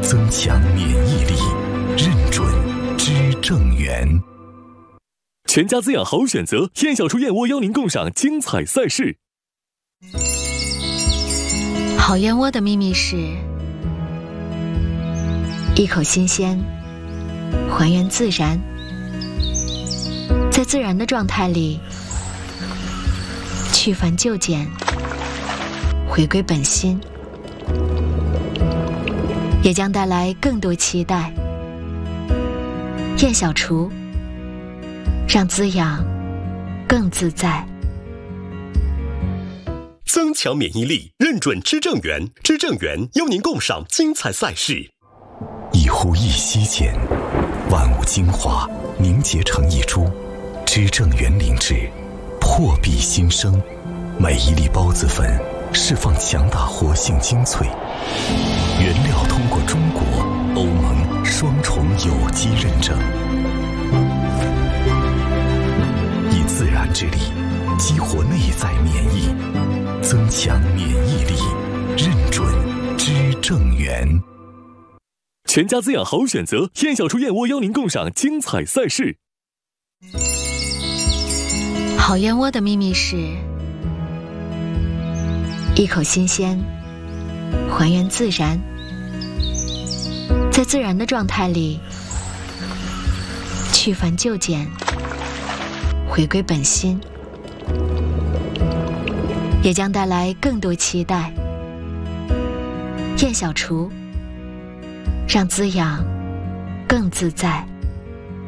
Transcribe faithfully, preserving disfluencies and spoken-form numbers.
增强免疫力，认准知正源。 全家滋养好选择，燕小厨燕窝邀您共赏精彩赛事。 好燕窝的秘密是一口新鲜，还原自然，在自然的状态里去繁就简，回归本心，也将带来更多期待。燕小厨，让滋养更自在。 增强免疫力，认准知正源，知正源邀您共赏精彩赛事。 一呼一吸间，万物精华凝结成一株，知正源灵芝，破壁新生。每一粒孢子粉释放强大活性精粹，原料通过中国、欧盟双重有机认证，以自然之力激活内在免疫，增强免疫力，认准知正源。 全家滋养好选择，燕小厨燕窝邀您共赏精彩赛事。 好燕窝的秘密是一口新鲜，还原自然，在自然的状态里去繁就简，回归本心，也将带来更多期待。燕小厨，让滋养更自在。